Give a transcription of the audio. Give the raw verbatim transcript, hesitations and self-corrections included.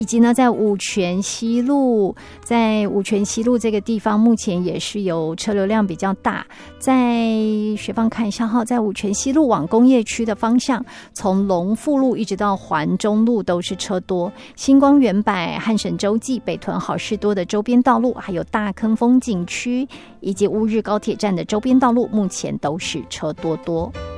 以及呢，在五权西路，在五权西路这个地方，目前也是有车流量比较大。在学芳看一下哈，在五权西路往工业区的方向，从龙富路一直到环中路都是车多。星光远百、汉神洲际、北屯好事多的周边道路，还有大坑风景区以及乌日高铁站的周边道路，目前都是车多多。